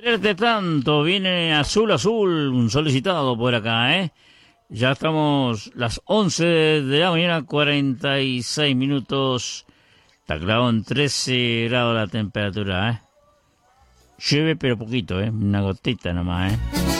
Quererte tanto, viene azul, un solicitado por acá, ¿eh? Ya estamos las 11 de la mañana, 46 minutos. Está clavado en 13 grados la temperatura, ¿eh? Llueve pero poquito, ¿eh? Una gotita nomás, ¿eh?